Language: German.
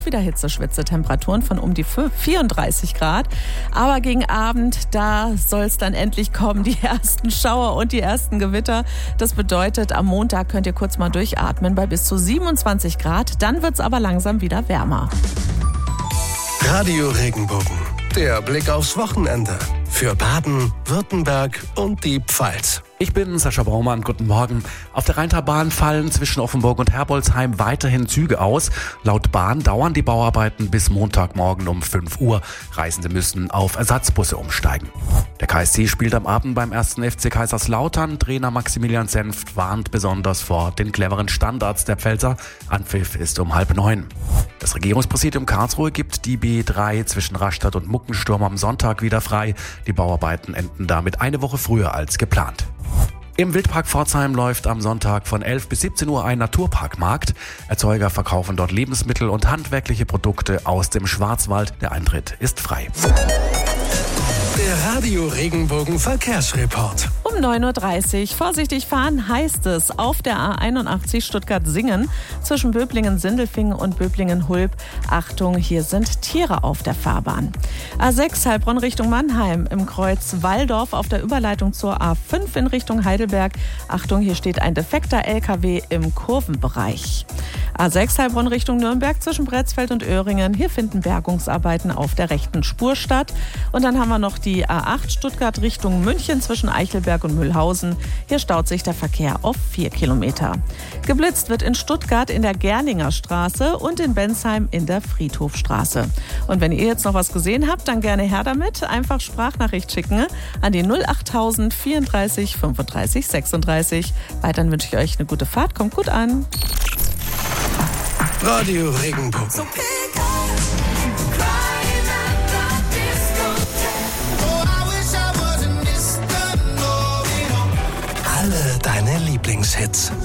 Wieder Hitzeschwitze, Temperaturen von um die 34 Grad. Aber gegen Abend, da soll es dann endlich kommen, die ersten Schauer und die ersten Gewitter. Das bedeutet, am Montag könnt ihr kurz mal durchatmen bei bis zu 27 Grad. Dann wird es aber langsam wieder wärmer. Radio Regenbogen, der Blick aufs Wochenende. Für Baden, Württemberg und die Pfalz. Ich bin Sascha Baumann, guten Morgen. Auf der Rheintarbahn fallen zwischen Offenburg und Herbolzheim weiterhin Züge aus. Laut Bahn dauern die Bauarbeiten bis Montagmorgen um 5 Uhr. Reisende müssen auf Ersatzbusse umsteigen. Der KSC spielt am Abend beim 1. FC Kaiserslautern. Trainer Maximilian Senft warnt besonders vor den cleveren Standards der Pfälzer. Anpfiff ist um 8:30. Das Regierungspräsidium Karlsruhe gibt die B3 zwischen Rastatt und Muckensturm am Sonntag wieder frei. Die Bauarbeiten enden damit eine Woche früher als geplant. Im Wildpark Pforzheim läuft am Sonntag von 11 bis 17 Uhr ein Naturparkmarkt. Erzeuger verkaufen dort Lebensmittel und handwerkliche Produkte aus dem Schwarzwald. Der Eintritt ist frei. Der Radio Regenbogen Verkehrsreport. Um 9:30 Uhr. Vorsichtig fahren heißt es auf der A81 Stuttgart-Singen zwischen Böblingen-Sindelfingen und Böblingen-Hulb. Achtung, hier sind Tiere auf der Fahrbahn. A6 Heilbronn Richtung Mannheim im Kreuz Walldorf auf der Überleitung zur A5 in Richtung Heidelberg. Achtung, hier steht ein defekter LKW im Kurvenbereich. A6 Heilbronn Richtung Nürnberg zwischen Bretzfeld und Öhringen. Hier finden Bergungsarbeiten auf der rechten Spur statt. Und dann haben wir noch die A8 Stuttgart Richtung München zwischen Eichelberg und Mühlhausen. Hier staut sich der Verkehr auf 4 Kilometer. Geblitzt wird in Stuttgart in der Gerninger Straße und in Bensheim in der Friedhofstraße. Und wenn ihr jetzt noch was gesehen habt, dann gerne her damit. Einfach Sprachnachricht schicken an die 08000 34 35 36. Weiterhin wünsche ich euch eine gute Fahrt. Kommt gut an. Radio Regenbogen. Alle deine Lieblingshits.